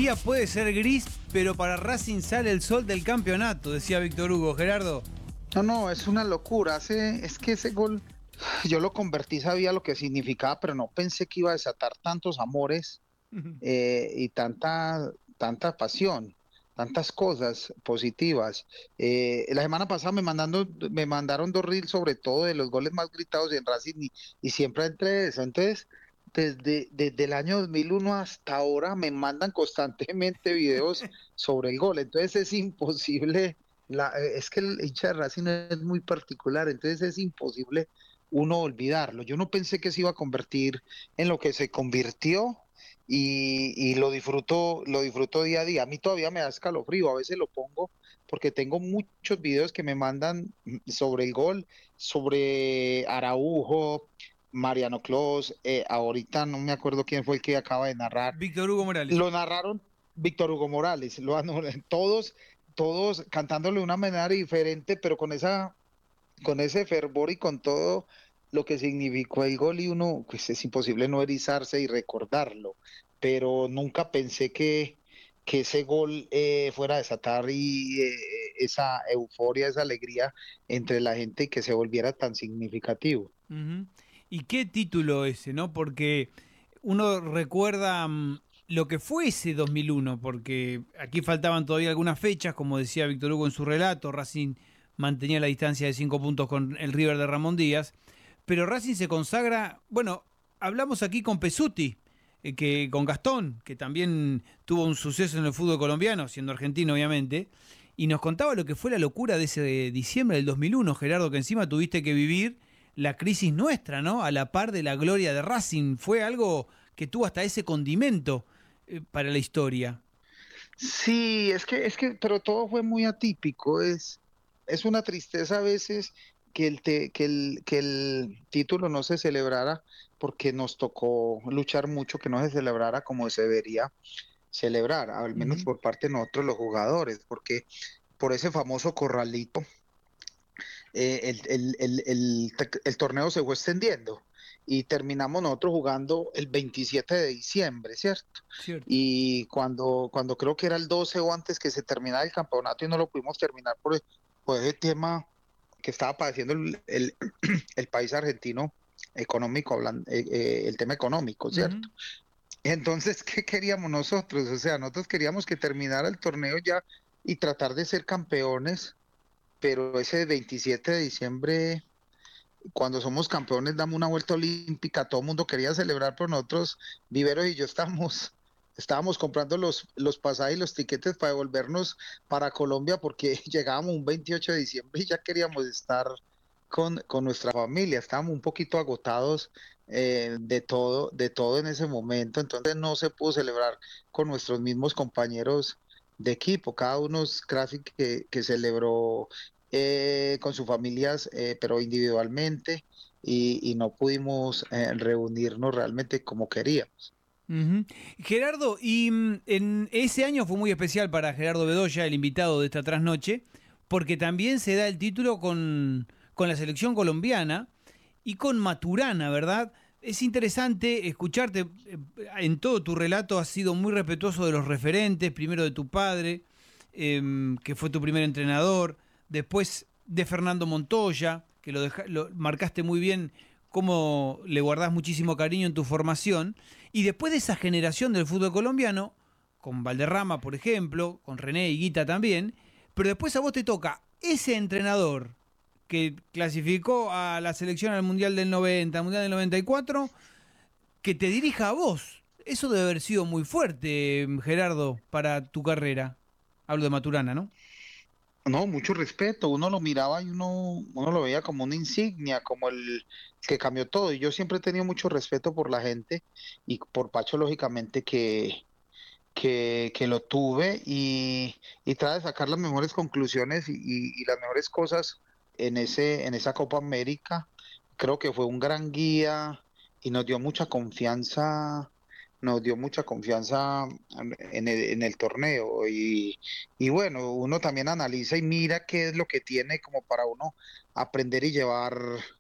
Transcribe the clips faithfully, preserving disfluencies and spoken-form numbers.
día puede ser gris, pero para Racing sale el sol del campeonato, decía Víctor Hugo. Gerardo. No, no, es una locura. Hace, es que ese gol, yo lo convertí, sabía lo que significaba, pero no pensé que iba a desatar tantos amores eh, y tanta, tanta pasión, tantas cosas positivas. Eh, la semana pasada me mandando, me mandaron dos reels sobre todo de los goles más gritados en Racing y, y siempre entre eso. Entonces, desde, desde el año dos mil uno hasta ahora me mandan constantemente videos sobre el gol. Entonces es imposible, la, eh, es que el hincha de Racing es muy particular, entonces es imposible uno olvidarlo. Yo no pensé que se iba a convertir en lo que se convirtió y, y lo disfruto, lo disfruto día a día. A mí todavía me da escalofrío, a veces lo pongo porque tengo muchos videos que me mandan sobre el gol, sobre Araujo, Mariano Clos, eh, ahorita no me acuerdo quién fue el que acaba de narrar. Víctor Hugo Morales. Lo narraron Víctor Hugo Morales, lo han- todos, todos cantándole de una manera diferente, pero con esa, con ese fervor y con todo lo que significó el gol y uno, pues es imposible no erizarse y recordarlo, pero nunca pensé que, que ese gol eh, fuera a desatar y eh, esa euforia, esa alegría entre la gente y que se volviera tan significativo. Ujú. ¿Y qué título ese, no? Porque uno recuerda mm, lo que fue ese dos mil uno, porque aquí faltaban todavía algunas fechas, como decía Víctor Hugo en su relato. Racing mantenía la distancia de cinco puntos con el River de Ramón Díaz, pero Racing se consagra, bueno, hablamos aquí con Pesuti, eh, que con Gastón, que también tuvo un suceso en el fútbol colombiano, siendo argentino obviamente, y nos contaba lo que fue la locura de ese diciembre del dos mil uno, Gerardo, que encima tuviste que vivir la crisis nuestra, ¿no? A la par de la gloria de Racing. Fue algo que tuvo hasta ese condimento eh, para la historia. Sí, es que, es que, pero todo fue muy atípico, es, es una tristeza a veces que el, te- que el, que el título no se celebrara porque nos tocó luchar mucho que no se celebrara como se debería celebrar, al menos Ujú. por parte de nosotros los jugadores, porque por ese famoso corralito eh, el, el, el, el, el torneo se fue extendiendo y terminamos nosotros jugando el veintisiete de diciembre, ¿cierto? Cierto. Y cuando, cuando creo que era el doce o antes que se terminara el campeonato y no lo pudimos terminar por, por ese tema que estaba padeciendo el, el, el país argentino económico, hablando, eh, eh, el tema económico, ¿cierto? Ujú. Entonces, ¿qué queríamos nosotros? O sea, nosotros queríamos que terminara el torneo ya y tratar de ser campeones, pero ese veintisiete de diciembre, cuando somos campeones, damos una vuelta olímpica, todo el mundo quería celebrar, pero nosotros, Viveros y yo, estábamos, estábamos comprando los, los pasajes y los tiquetes para devolvernos para Colombia porque llegábamos un veintiocho de diciembre y ya queríamos estar con, con nuestra familia, estábamos un poquito agotados eh, de todo, de todo en ese momento, entonces no se pudo celebrar con nuestros mismos compañeros de equipo, cada uno es casi que, que celebró eh, con sus familias, eh, pero individualmente, y, y no pudimos eh, reunirnos realmente como queríamos. Ujú. Gerardo, y mm, en ese año fue muy especial para Gerardo Bedoya, el invitado de esta trasnoche, porque también se da el título con, con la selección colombiana y con Maturana, ¿verdad? Es interesante escucharte, eh, en todo tu relato has sido muy respetuoso de los referentes, primero de tu padre, em, que fue tu primer entrenador, después de Fernando Montoya, que lo, deja- lo marcaste muy bien, cómo le guardás muchísimo cariño en tu formación, y después de esa generación del fútbol colombiano, con Valderrama, por ejemplo, con René y Guita también, pero después a vos te toca ese entrenador que clasificó a la selección al Mundial del noventa, al Mundial del noventa y cuatro, que te dirija a vos. Eso debe haber sido muy fuerte, Gerardo, para tu carrera. Hablo de Maturana, ¿no? No, mucho respeto, uno lo miraba y uno, uno lo veía como una insignia, como el que cambió todo, y yo siempre he tenido mucho respeto por la gente y por Pacho, lógicamente, que, que, que lo tuve y, y trata de sacar las mejores conclusiones y, y- y las mejores cosas en ese, en esa Copa América. Creo que fue un gran guía y nos dio mucha confianza, nos dio mucha confianza en el, en el torneo. Y, y bueno, uno también analiza y mira qué es lo que tiene como para uno aprender y llevar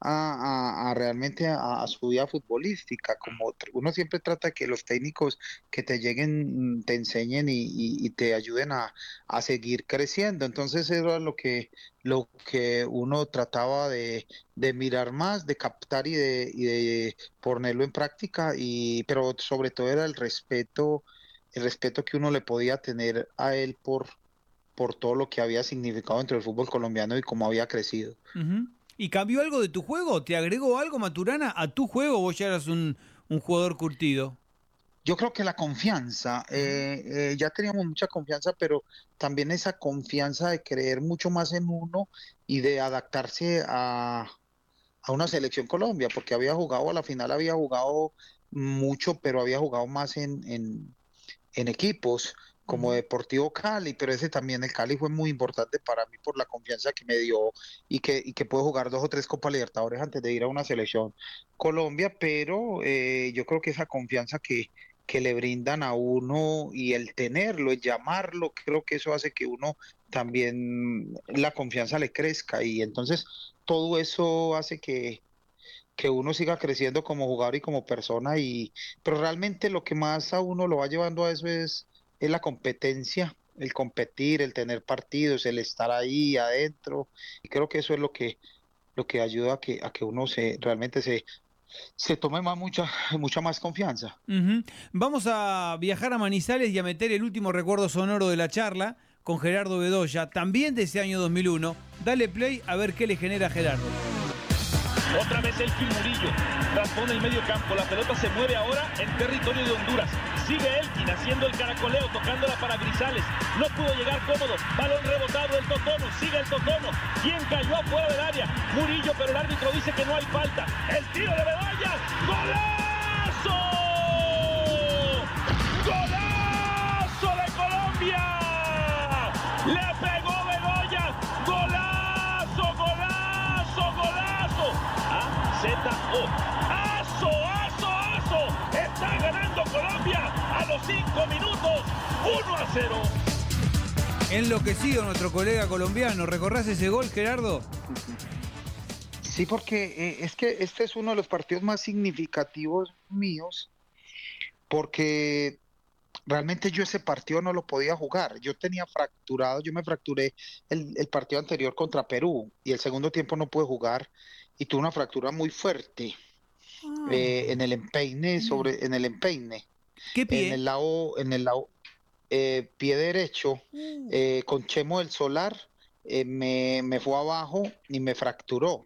a, a- a realmente a, a su vida futbolística. Como tr- uno siempre trata que los técnicos que te lleguen, mm, te enseñen y, y- y te ayuden a, a seguir creciendo. Entonces eso era lo que, lo que uno trataba de, de mirar más, de captar y de, y de ponerlo en práctica, y, pero sobre todo era el respeto, el respeto que uno le podía tener a él por, por todo lo que había significado dentro del fútbol colombiano y cómo había crecido. Ujú. ¿Y cambió algo de tu juego? ¿Te agregó algo, Maturana, a tu juego o vos ya eras un, un jugador curtido? Yo creo que la confianza, Ujú. eh, eh, ya teníamos mucha confianza, pero también esa confianza de creer mucho más en uno y de adaptarse a, a una selección Colombia, porque había jugado a la final, había jugado mucho, pero había jugado más en, en, en equipos como Ujú. Deportivo Cali, pero ese también, el Cali fue muy importante para mí por la confianza que me dio y que, y que puedo jugar dos o tres Copas Libertadores antes de ir a una selección Colombia, pero eh, yo creo que esa confianza que, que le brindan a uno y el tenerlo, el llamarlo, creo que eso hace que uno también la confianza le crezca, y entonces todo eso hace que que uno siga creciendo como jugador y como persona, y pero realmente lo que más a uno lo va llevando a eso es, es la competencia, el competir, el tener partidos, el estar ahí adentro, y creo que eso es lo que lo que ayuda a que a que uno se realmente se se tome más mucha mucha más confianza. Ujú. Vamos a viajar a Manizales y a meter el último recuerdo sonoro de la charla con Gerardo Bedoya, también de ese año dos mil uno. Dale play a ver qué le genera a Gerardo. Otra vez el Murillo. Transpone el medio campo. La pelota se mueve ahora en territorio de Honduras. Sigue Elkin haciendo el caracoleo, tocándola para Grisales. No pudo llegar cómodo. Balón rebotado del Totono. Sigue el Totono. ¿Quién cayó afuera del área? Murillo, pero el árbitro dice que no hay falta. El tiro de Bedoya. ¡Golazo! ¡Golazo de Colombia! ¡Le pegó Bedoya! ¡Golazo, golazo, golazo! A Z O. ¡Aso, aso, aso! Está ganando Colombia a los cinco minutos. uno a cero. Enloquecido nuestro colega colombiano. ¿Recordás ese gol, Gerardo? Sí, porque eh, es que este es uno de los partidos más significativos míos, porque realmente yo ese partido no lo podía jugar. Yo tenía fracturado, yo me fracturé el, el partido anterior contra Perú, y el segundo tiempo no pude jugar y tuve una fractura muy fuerte, eh, en Ah, el empeine, bien. sobre, en el empeine, ¿Qué en pie? el lado, en el lado eh, pie derecho, Uh, eh, con Chemo del Solar, eh, me, me fue abajo y me fracturó.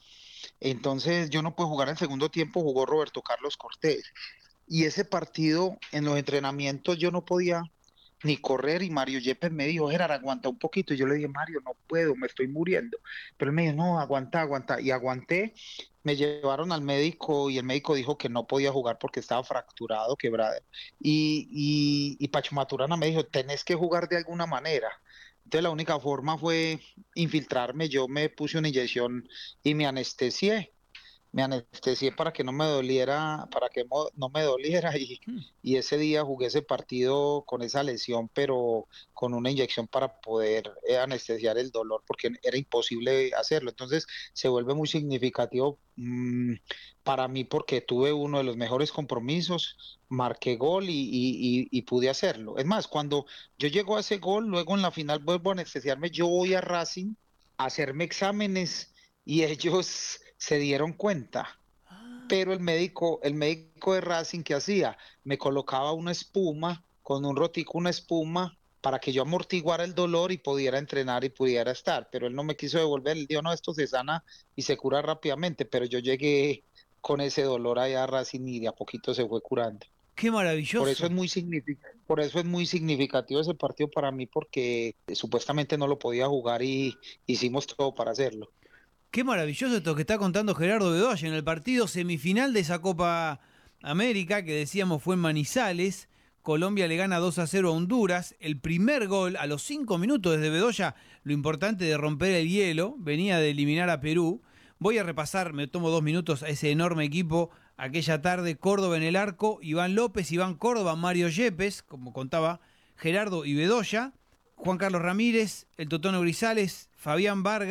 Entonces yo no pude jugar el segundo tiempo, jugó Roberto Carlos Cortés. Y ese partido, en los entrenamientos, yo no podía ni correr, y Mario Yepes me dijo, Gerard, aguanta un poquito. Y yo le dije, Mario, no puedo, me estoy muriendo. Pero él me dijo, no, aguanta, aguanta. Y aguanté, me llevaron al médico y el médico dijo que no podía jugar porque estaba fracturado, quebrado. Y, y, y Pacho Maturana me dijo, tenés que jugar de alguna manera. Entonces la única forma fue infiltrarme, yo me puse una inyección y me anestesié, me anestesié para que no me doliera, para que mo- no me doliera, y, hmm. y ese día jugué ese partido con esa lesión, pero con una inyección para poder eh, anestesiar el dolor, porque era imposible hacerlo. Entonces se vuelve muy significativo, mm, para mí, porque tuve uno de los mejores compromisos, marqué gol y, y- y- y pude hacerlo. Es más, cuando yo llego a ese gol, luego en la final vuelvo a anestesiarme, yo voy a Racing a hacerme exámenes y ellos se dieron cuenta, pero el médico, el médico de Racing, ¿qué hacía? Me colocaba una espuma, con un rotico, una espuma, para que yo amortiguara el dolor y pudiera entrenar y pudiera estar, pero él no me quiso devolver. Él dijo, no, esto se sana y se cura rápidamente, pero yo llegué con ese dolor allá a Racing y de a poquito se fue curando. Qué Por eso es maravilloso. muy signific- por eso es muy significativo ese partido para mí, porque eh, supuestamente no lo podía jugar y hicimos todo para hacerlo. Qué maravilloso esto que está contando Gerardo Bedoya en el partido semifinal de esa Copa América que decíamos fue en Manizales. Colombia le gana dos a cero a Honduras. El primer gol a los cinco minutos desde Bedoya, lo importante de romper el hielo, venía de eliminar a Perú. Voy a repasar, me tomo dos minutos, a ese enorme equipo. Aquella tarde, Córdoba en el arco, Iván López, Iván Córdoba, Mario Yepes, como contaba Gerardo y Bedoya, Juan Carlos Ramírez, el Totono Grisales, Fabián Vargas,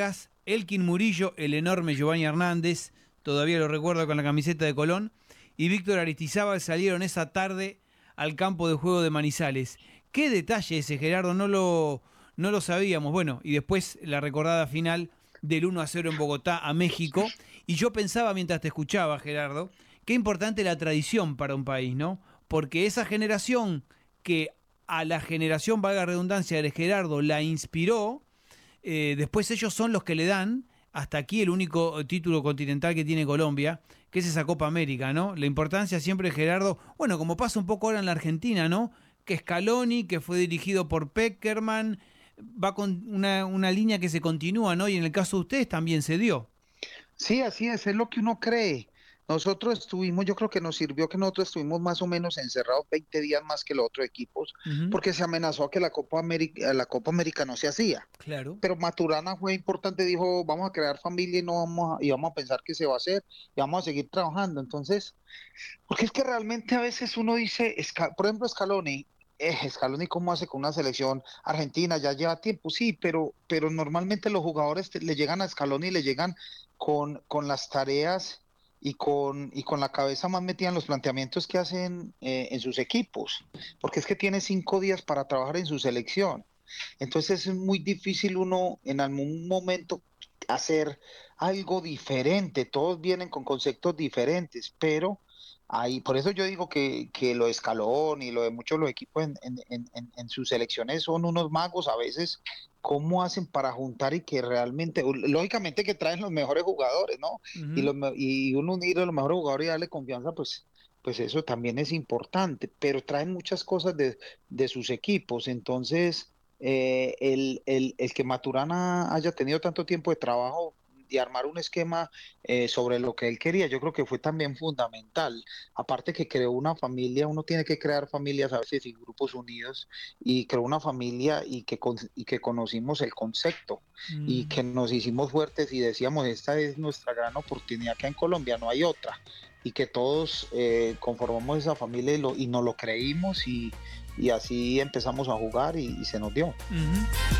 Elkin Murillo, el enorme Giovanni Hernández, todavía lo recuerdo con la camiseta de Colón, y Víctor Aristizábal salieron esa tarde al campo de juego de Manizales. Qué detalle ese, Gerardo, no lo, no lo sabíamos. Bueno, y después la recordada final del uno a cero en Bogotá a México. Y yo pensaba mientras te escuchaba, Gerardo, qué importante la tradición para un país, ¿no? Porque esa generación que a la generación, valga la redundancia, de Gerardo la inspiró, eh, después ellos son los que le dan hasta aquí el único título continental que tiene Colombia, que es esa Copa América, ¿no? La importancia siempre, Gerardo, bueno, como pasa un poco ahora en la Argentina, ¿no? Que Scaloni, que fue dirigido por Peckerman, va con una, una línea que se continúa, ¿no? Y en el caso de ustedes también se dio. Sí, así es, es lo que uno cree. Nosotros estuvimos, yo creo que nos sirvió que nosotros estuvimos más o menos encerrados veinte días más que los otros equipos, Uh-huh. porque se amenazó que la Copa América, la Copa América no se hacía. Claro. Pero Maturana fue importante, dijo, vamos a crear familia y no vamos a, y vamos a pensar que se va a hacer y vamos a seguir trabajando. Entonces, porque es que realmente a veces uno dice, Esca- por ejemplo, Scaloni, eh, Scaloni cómo hace con una selección argentina, ya lleva tiempo, sí, pero, pero normalmente los jugadores te- le llegan a Scaloni y le llegan con, con las tareas y con, y con la cabeza más metida en los planteamientos que hacen eh, en sus equipos, porque es que tiene cinco días para trabajar en su selección. Entonces es muy difícil uno en algún momento hacer algo diferente. Todos vienen con conceptos diferentes, pero ahí, por eso yo digo que, que lo de Escalón y lo de muchos de los equipos en, en, en, en- en sus selecciones son unos magos a veces. ¿Cómo hacen para juntar y que realmente, lógicamente que traen los mejores jugadores, ¿no? Y, Uh-huh. los, me- y uno unir a los mejores jugadores y darle confianza, pues, pues eso también es importante, pero traen muchas cosas de, de sus equipos. Entonces, eh, el, el, el que Maturana haya tenido tanto tiempo de trabajo y armar un esquema eh, sobre lo que él quería, yo creo que fue también fundamental. Aparte que creó una familia, uno tiene que crear familias a veces y grupos unidos, y creó una familia y que, con- y que conocimos el concepto y Mm. que nos hicimos fuertes y decíamos, esta es nuestra gran oportunidad, que en Colombia no hay otra, y que todos eh, conformamos esa familia y, lo, y nos lo creímos y, y así empezamos a jugar y, y se nos dio. Uh-huh.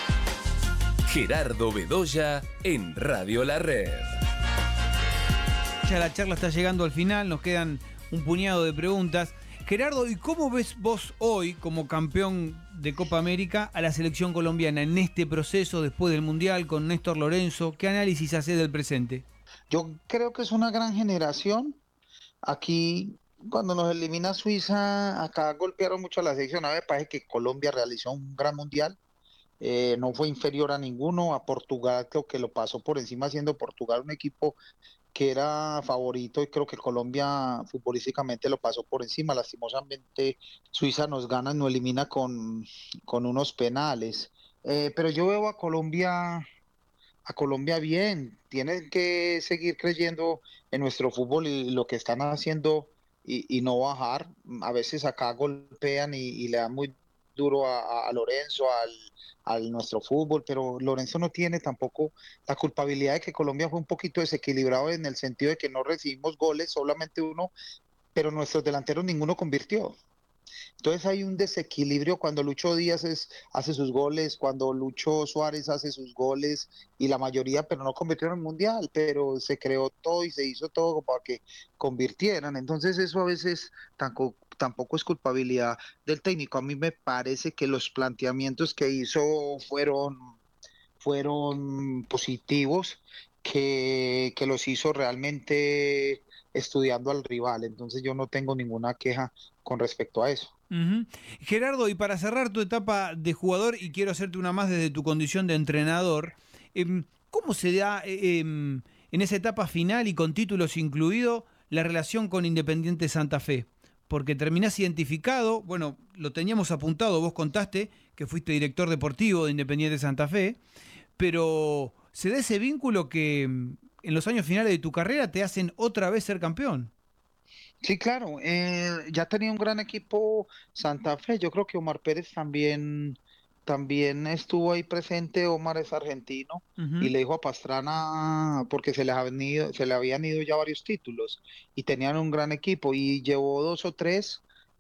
Gerardo Bedoya en Radio La Red. Ya la charla está llegando al final, nos quedan un puñado de preguntas. Gerardo, ¿y cómo ves vos hoy, como campeón de Copa América, a la selección colombiana en este proceso después del Mundial con Néstor Lorenzo? ¿Qué análisis haces del presente? Yo creo que es una gran generación. Aquí, cuando nos elimina Suiza, acá golpearon mucho a la selección. A mí me parece que Colombia realizó un gran mundial. Eh, no fue inferior a ninguno. A Portugal creo que lo pasó por encima, siendo Portugal un equipo que era favorito, y creo que Colombia futbolísticamente lo pasó por encima. Lastimosamente Suiza nos gana, nos elimina con, con unos penales. Eh, pero yo veo a Colombia, a Colombia bien. Tienen que seguir creyendo en nuestro fútbol y lo que están haciendo, y, y no bajar. A veces acá golpean y, y le dan muy duro a, a- a Lorenzo, al, al nuestro fútbol, pero Lorenzo no tiene tampoco la culpabilidad de que Colombia fue un poquito desequilibrado en el sentido de que no recibimos goles, solamente uno, pero nuestros delanteros ninguno convirtió. Entonces hay un desequilibrio cuando Lucho Díaz es- hace sus goles, cuando Lucho Suárez hace sus goles, y la mayoría, pero no convirtieron en el Mundial, pero se creó todo y se hizo todo para que convirtieran. Entonces eso a veces tampoco, tampoco es culpabilidad del técnico. A mí me parece que los planteamientos que hizo fueron, fueron positivos, que, que los hizo realmente estudiando al rival. Entonces yo no tengo ninguna queja con respecto a eso. Uh-huh. Gerardo, y para cerrar tu etapa de jugador, y quiero hacerte una más desde tu condición de entrenador, em, ¿cómo se da eh, em, en esa etapa final y con títulos incluido la relación con Independiente Santa Fe? Porque terminás identificado, bueno, lo teníamos apuntado, vos contaste que fuiste director deportivo de Independiente Santa Fe, pero se da ese vínculo que em, en los años finales de tu carrera te hacen otra vez ser campeón. Sí, claro, eh, ya tenía un gran equipo Santa Fe. Yo creo que Omar Pérez también, también estuvo ahí presente. Omar es argentino y Uh-huh. le dijo a Pastrana, porque se les habían ido, se le habían ido ya varios títulos y tenían un gran equipo, y llevó dos o tres.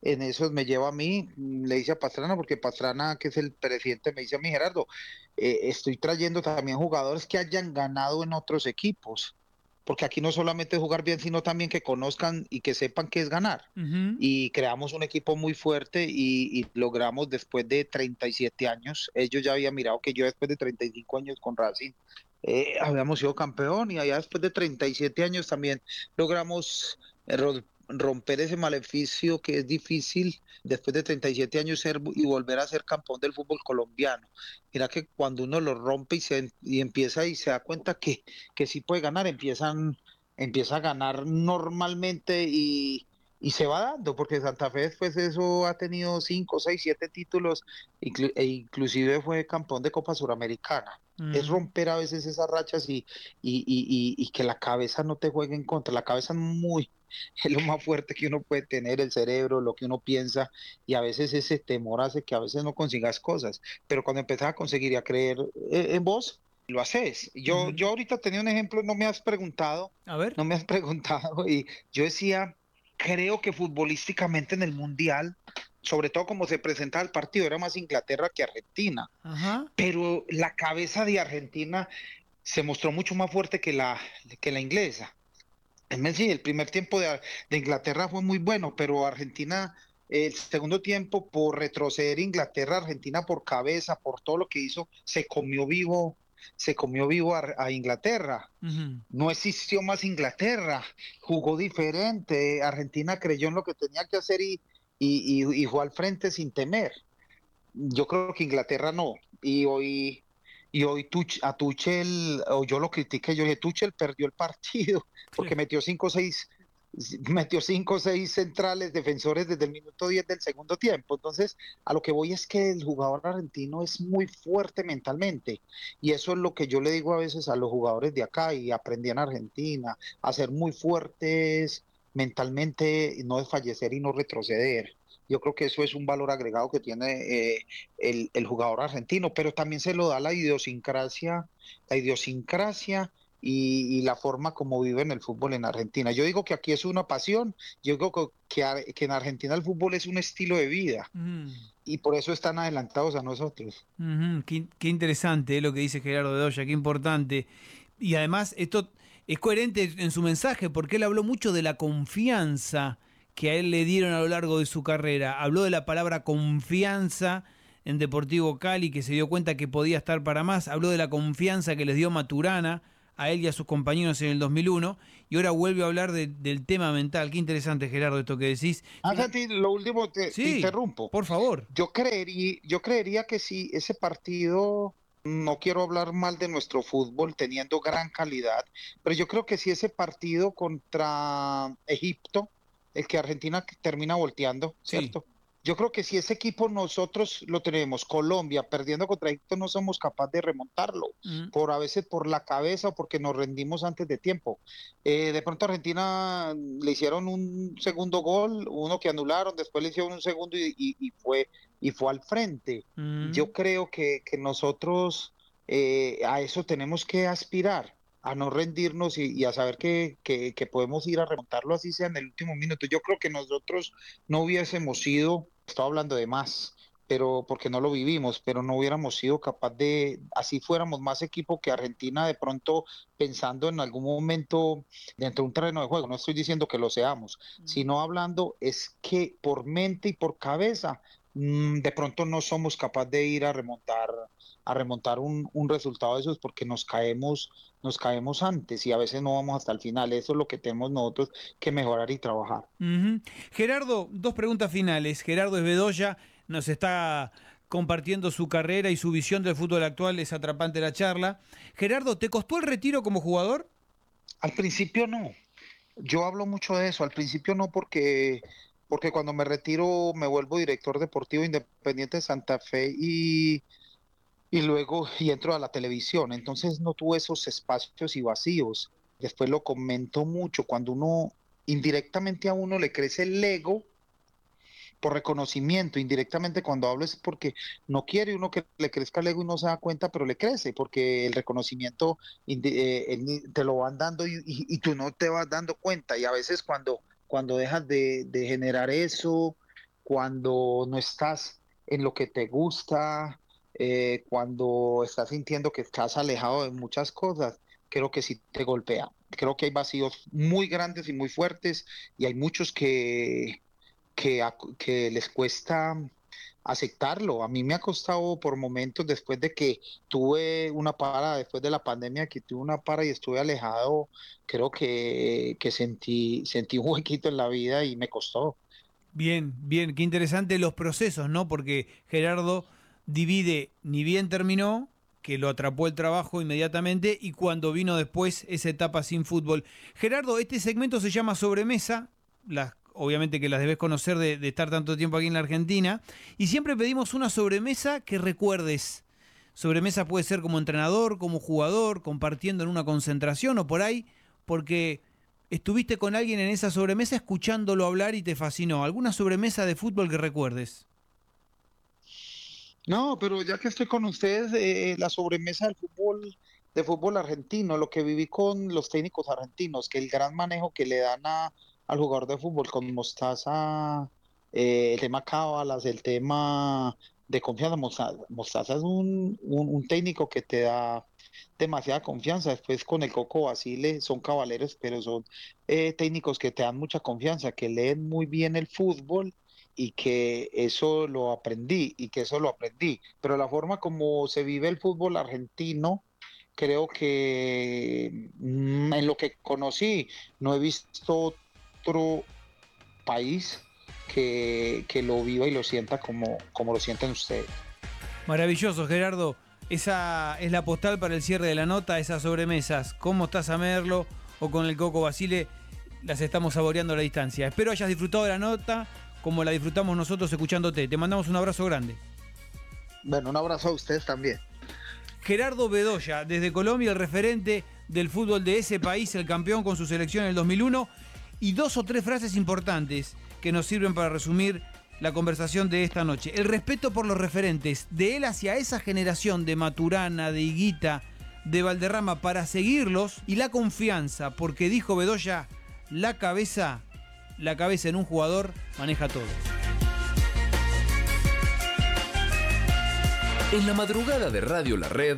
en eso me lleva a mí, mm, le dice a Pastrana, porque Pastrana, que es el presidente, me dice a mí, Gerardo, eh, estoy trayendo también jugadores que hayan ganado en otros equipos, porque aquí no solamente es jugar bien, sino también que conozcan y que sepan qué es ganar. Ujú. Y creamos un equipo muy fuerte y, y logramos después de treinta y siete años, ellos ya habían mirado que yo después de treinta y cinco años con Racing, eh, habíamos sido campeón y allá después de treinta y siete años también logramos eh, ro- romper ese maleficio que es difícil después de treinta y siete años ser y volver a ser campeón del fútbol colombiano. Mira que cuando uno lo rompe y, se, y empieza y se da cuenta que, que sí puede ganar, empiezan, empieza a ganar normalmente y, y se va dando, porque Santa Fe después de eso ha tenido cinco, seis, siete títulos inclu- e inclusive fue campeón de Copa Suramericana. Es Mm. romper a veces esas rachas y, y, y, y, y que la cabeza no te juegue en contra. La cabeza es muy, es lo más fuerte que uno puede tener, el cerebro, lo que uno piensa, y a veces ese temor hace que a veces no consigas cosas, pero cuando empezás a conseguir y a creer eh, en vos, lo haces. Yo, Ujú. yo ahorita tenía un ejemplo, no me has preguntado, A ver. no me has preguntado, y yo decía, creo que futbolísticamente en el Mundial, sobre todo como se presenta el partido, era más Inglaterra que Argentina, Ajá. pero la cabeza de Argentina se mostró mucho más fuerte que la, que la inglesa. Es decir, el primer tiempo de, de Inglaterra fue muy bueno, pero Argentina, el segundo tiempo, por retroceder Inglaterra, Argentina por cabeza, por todo lo que hizo, se comió vivo, se comió vivo a, a Inglaterra. Ujú. No existió más Inglaterra, jugó diferente, Argentina creyó en lo que tenía que hacer y, y, y, y fue al frente sin temer. Yo creo que Inglaterra no. Y hoy, y hoy Tuch, a Tuchel, o yo lo critiqué, yo dije, Tuchel perdió el partido porque metió cinco o seis, metió cinco o seis centrales defensores desde el minuto diez del segundo tiempo. Entonces, a lo que voy es que el jugador argentino es muy fuerte mentalmente. Y eso es lo que yo le digo a veces a los jugadores de acá y aprendí en Argentina, a ser muy fuertes mentalmente, no desfallecer y no retroceder. Yo creo que eso es un valor agregado que tiene eh, el, el jugador argentino, pero también se lo da la idiosincrasia, la idiosincrasia y, y la forma como viven el fútbol en Argentina. Yo digo que aquí es una pasión, yo digo que, que, que en Argentina el fútbol es un estilo de vida Ujú. y por eso están adelantados a nosotros. Ujú. Qué, qué interesante, eh, lo que dice Gerardo Bedoya, qué importante. Y además esto es coherente en su mensaje porque él habló mucho de la confianza que a él le dieron a lo largo de su carrera. Habló de la palabra confianza en Deportivo Cali, que se dio cuenta que podía estar para más. Habló de la confianza que les dio Maturana a él y a sus compañeros en el dos mil uno. Y ahora vuelve a hablar de- del tema mental. Qué interesante, Gerardo, esto que decís. Ah, Fija- Santi, lo último te, te Sí, interrumpo. por favor. Yo creería, yo creería que si ese partido, no quiero hablar mal de nuestro fútbol teniendo gran calidad, pero yo creo que si ese partido contra Egipto, el que Argentina termina volteando, Sí. ¿cierto? Yo creo que si ese equipo nosotros lo tenemos, Colombia, perdiendo contra Egipto, no somos capaces de remontarlo, Mm. por a veces por la cabeza o porque nos rendimos antes de tiempo. Eh, de pronto a Argentina le hicieron un segundo gol, uno que anularon, después le hicieron un segundo y, y- y fue, y fue al frente. Yo Mm. creo que, que nosotros eh, a eso tenemos que aspirar, a no rendirnos y, y a saber que, que, que podemos ir a remontarlo así sea en el último minuto. Yo creo que nosotros no hubiésemos sido, estaba hablando de más, pero porque no lo vivimos, pero no hubiéramos sido capaz de, así fuéramos más equipo que Argentina de pronto pensando en algún momento dentro de un terreno de juego. No estoy diciendo que lo seamos, sino hablando es que por mente y por cabeza mm, de pronto no somos capaces de ir a remontar a remontar un, un resultado de esos porque nos caemos nos caemos antes y a veces no vamos hasta el final. Eso es lo que tenemos nosotros que mejorar y trabajar. Ujú. Gerardo, dos preguntas finales. Gerardo Esbedoya nos está compartiendo su carrera y su visión del fútbol actual. Es atrapante la charla. Gerardo, ¿te costó el retiro como jugador? Al principio no, yo hablo mucho de eso, al principio no porque, porque cuando me retiro me vuelvo director deportivo independiente de Santa Fe y, y luego y entro a la televisión, entonces no tuve esos espacios y vacíos. Después lo comento mucho, cuando uno indirectamente a uno le crece el ego por reconocimiento, indirectamente cuando hablo es porque no quiere uno que le crezca el ego y no se da cuenta, pero le crece, porque el reconocimiento indi- eh, el- te lo van dando y, y- y tú no te vas dando cuenta, y a veces cuando, cuando dejas de, de generar eso, cuando no estás en lo que te gusta, eh, cuando estás sintiendo que estás alejado de muchas cosas, creo que sí te golpea. Creo que hay vacíos muy grandes y muy fuertes y hay muchos que, que, ac- que les cuesta aceptarlo. A mí me ha costado por momentos después de que tuve una para, después de la pandemia que tuve una para y estuve alejado, creo que, que sentí, sentí un huequito en la vida y me costó. Bien, bien, qué interesante los procesos, ¿no? Porque Gerardo divide, ni bien terminó, que lo atrapó el trabajo inmediatamente, y cuando vino después esa etapa sin fútbol. Gerardo, este segmento se llama Sobremesa, las, obviamente que las debes conocer de, de estar tanto tiempo aquí en la Argentina, y siempre pedimos una sobremesa que recuerdes. Sobremesa puede ser como entrenador, como jugador, compartiendo en una concentración o por ahí, porque estuviste con alguien en esa sobremesa escuchándolo hablar y te fascinó. ¿Alguna sobremesa de fútbol que recuerdes? No, pero ya que estoy con ustedes, eh, la sobremesa del fútbol, de fútbol argentino, lo que viví con los técnicos argentinos, que el gran manejo que le dan a, al jugador de fútbol con Mostaza, eh, el tema cábalas, el tema de confianza. Mostaza, Mostaza es un, un, un técnico que te da demasiada confianza. Después con el Coco Basile son cabaleros, pero son eh, técnicos que te dan mucha confianza, que leen muy bien el fútbol y que eso lo aprendí y que eso lo aprendí. Pero la forma como se vive el fútbol argentino, creo que mm, en lo que conocí, no he visto otro país que, que lo viva y lo sienta como, como lo sienten ustedes. Maravilloso, Gerardo. Esa es la postal para el cierre de la nota, esas sobremesas. ¿Cómo estás a Merlo o con el Coco Basile? Las estamos saboreando a la distancia. Espero hayas disfrutado de la nota como la disfrutamos nosotros escuchándote. Te mandamos un abrazo grande. Bueno, un abrazo a ustedes también. Gerardo Bedoya, desde Colombia, el referente del fútbol de ese país, el campeón con su selección en el dos mil uno. Y dos o tres frases importantes que nos sirven para resumir la conversación de esta noche. El respeto por los referentes, de él hacia esa generación de Maturana, de Higuita, de Valderrama, para seguirlos. Y la confianza, porque dijo Bedoya, la cabeza, la cabeza en un jugador maneja todo. En la madrugada de Radio La Red,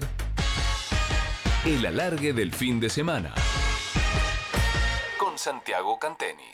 el alargue del fin de semana. Con Santiago Canteni.